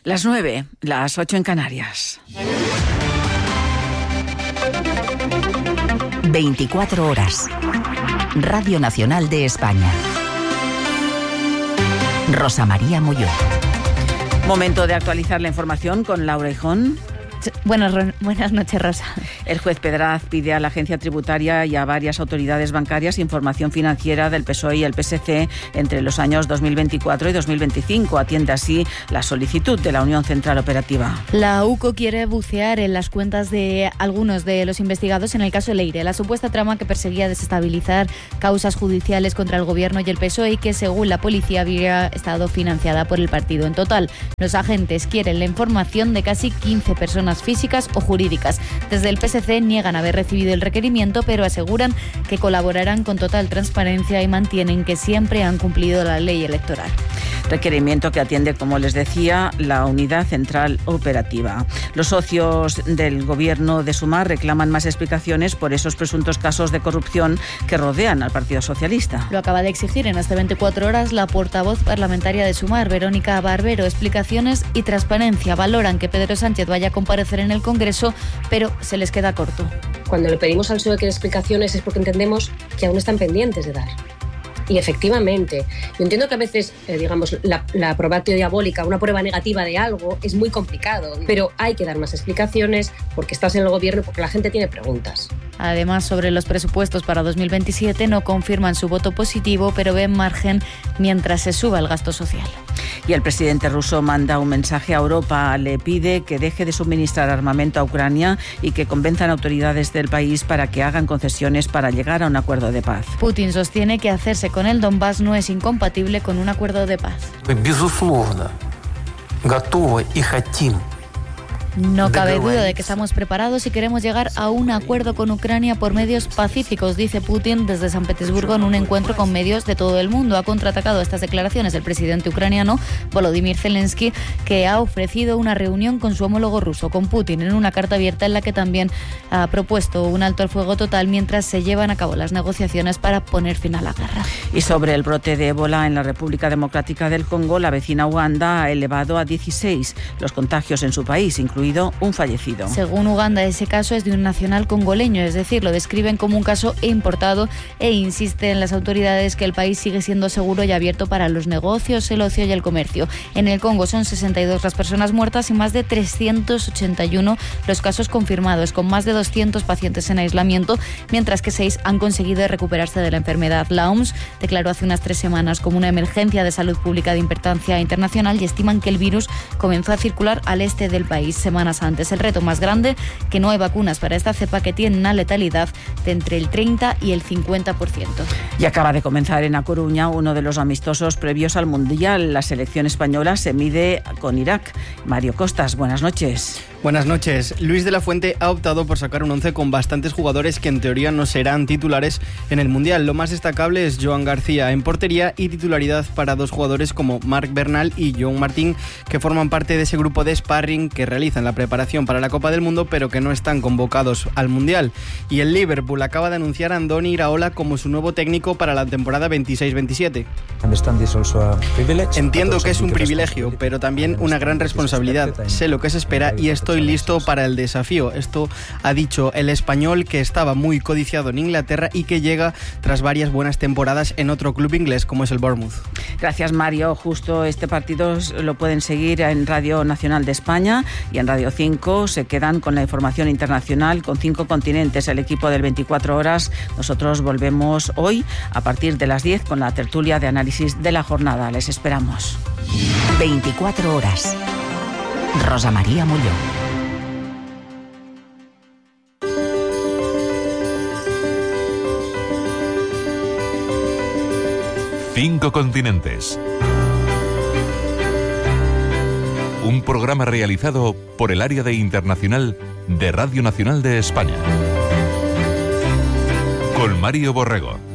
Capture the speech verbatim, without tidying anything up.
Las nueve, las ocho en Canarias. veinticuatro horas. Radio Nacional de España. Rosa María Molló. Momento de actualizar la información con Laura Hijón. Buenas, buenas noches, Rosa. El juez Pedraz pide a la Agencia Tributaria y a varias autoridades bancarias información financiera del P S O E y el P S C entre los años dos mil veinticuatro y dos mil veinticinco. Atiende así la solicitud de la Unión Central Operativa. La U C O quiere bucear en las cuentas de algunos de los investigados en el caso Leire, la supuesta trama que perseguía desestabilizar causas judiciales contra el Gobierno y el P S O E y que, según la policía, habría estado financiada por el partido. En total, los agentes quieren la información de casi quince personas físicas o jurídicas. Desde el P S C niegan haber recibido el requerimiento, pero aseguran que colaborarán con total transparencia y mantienen que siempre han cumplido la ley electoral. Requerimiento que atiende, como les decía, la Unidad Central Operativa. Los socios del Gobierno de Sumar reclaman más explicaciones por esos presuntos casos de corrupción que rodean al Partido Socialista. Lo acaba de exigir en hasta veinticuatro horas la portavoz parlamentaria de Sumar, Verónica Barbero. Explicaciones y transparencia. Valoran que Pedro Sánchez vaya a comparecer en el Congreso, pero se les queda corto. Cuando le pedimos al P S O E que dé explicaciones es porque entendemos que aún están pendientes de dar. Y efectivamente, yo entiendo que a veces, eh, digamos, la, la probatio diabólica, una prueba negativa de algo, es muy complicado, pero hay que dar más explicaciones porque estás en el Gobierno y porque la gente tiene preguntas. Además, sobre los presupuestos para dos mil veintisiete no confirman su voto positivo, pero ven margen mientras se suba el gasto social. Y el presidente ruso manda un mensaje a Europa. Le pide que deje de suministrar armamento a Ucrania y que convenzan autoridades del país para que hagan concesiones para llegar a un acuerdo de paz. Putin sostiene que hacerse con el Donbass no es incompatible con un acuerdo de paz. Безусловно, готовы и хотим. No cabe duda de que estamos preparados y queremos llegar a un acuerdo con Ucrania por medios pacíficos, dice Putin desde San Petersburgo en un encuentro con medios de todo el mundo. Ha contraatacado estas declaraciones el presidente ucraniano Volodymyr Zelensky, que ha ofrecido una reunión con su homólogo ruso, con Putin, en una carta abierta en la que también ha propuesto un alto al fuego total mientras se llevan a cabo las negociaciones para poner fin a la guerra. Y sobre el brote de ébola en la República Democrática del Congo, la vecina Uganda ha elevado a dieciséis los contagios en su país, incluido un fallecido. Según Uganda, ese caso es de un nacional congoleño, es decir, lo describen como un caso importado e insisten las autoridades que el país sigue siendo seguro y abierto para los negocios, el ocio y el comercio. En el Congo son sesenta y dos las personas muertas y más de trescientos ochenta y uno los casos confirmados, con más de doscientos pacientes en aislamiento, mientras que seis han conseguido recuperarse de la enfermedad. La O M S declaró hace unas tres semanas como una emergencia de salud pública de importancia internacional y estiman que el virus comenzó a circular al este del país semanas antes. El reto más grande, que no hay vacunas para esta cepa que tiene una letalidad de entre el treinta y el cincuenta por ciento. Y acaba de comenzar en A Coruña uno de los amistosos previos al Mundial. La selección española se mide con Irak. Mario Costas, buenas noches. Buenas noches. Luis de la Fuente ha optado por sacar un once con bastantes jugadores que en teoría no serán titulares en el Mundial. Lo más destacable es Joan García en portería y titularidad para dos jugadores como Marc Bernal y Joan Martín, que forman parte de ese grupo de sparring que realizan la preparación para la Copa del Mundo, pero que no están convocados al Mundial. Y el Liverpool acaba de anunciar a Andoni Iraola como su nuevo técnico para la temporada veintiséis veintisiete. Entiendo que es un privilegio, pero también una gran responsabilidad. Sé lo que se espera y estoy listo para el desafío. Esto ha dicho el español, que estaba muy codiciado en Inglaterra y que llega tras varias buenas temporadas en otro club inglés como es el Bournemouth. Gracias, Mario. Justo este partido lo pueden seguir en Radio Nacional de España y en Radio cinco. Se quedan con la información internacional con cinco continentes. El equipo del veinticuatro horas. Nosotros volvemos hoy a partir de las diez con la tertulia de análisis de la jornada. Les esperamos. veinticuatro horas. Rosa María Molló. Cinco continentes. Un programa realizado por el Área de Internacional de Radio Nacional de España. Con Mario Borrego.